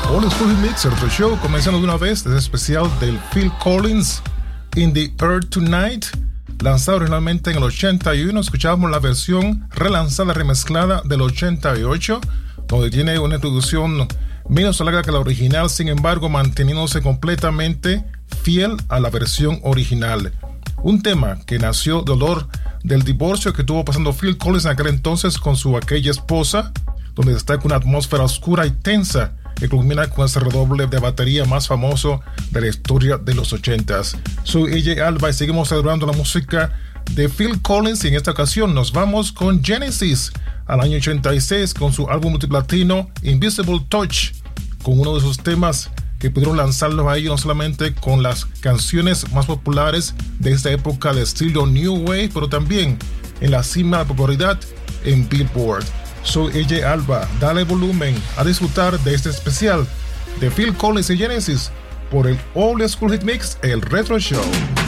Old School Hit Mix, otro show, comenzando de una vez desde especial del Phil Collins, In the Earth Tonight, lanzado originalmente en el 81. Escuchábamos la versión relanzada, remezclada del 88, donde tiene una introducción menos larga que la original, sin embargo manteniéndose completamente fiel a la versión original. Un tema que nació dolor del divorcio que tuvo pasando Phil Collins en aquel entonces con su aquella esposa, donde destaca una atmósfera oscura y tensa que culmina con ese redoble de batería más famoso de la historia de los 80s. Soy AJ Alba y seguimos celebrando la música de Phil Collins, y en esta ocasión nos vamos con Genesis al año 86 con su álbum multiplatino Invisible Touch, con uno de sus temas que pudieron lanzarlos a ellos no solamente con las canciones más populares de esta época de estilo New Wave, pero también en la cima de la popularidad en Billboard. Soy AJ Alba, dale volumen a disfrutar de este especial de Phil Collins y Genesis por el Old School Hit Mix, el Retro Show.